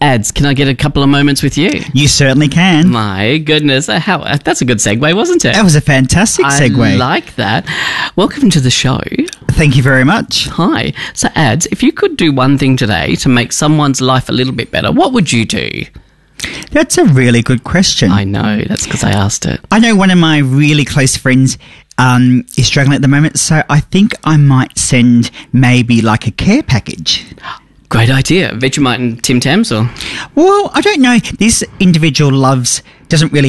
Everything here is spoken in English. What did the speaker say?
Ads, can I get a couple of moments with you? You certainly can. My goodness, that's a good segue, wasn't it? That was a fantastic segue. I like that. Welcome to the show. Thank you very much. Hi. So, Ads, if you could do one thing today to make someone's life a little bit better, what would you do? That's a really good question. I know, that's because I asked it. I know one of my really close friends is struggling at the moment, so I think I might send maybe like a care package. Great idea. Vegemite and Tim Tams, or? Well, I don't know. This individual doesn't really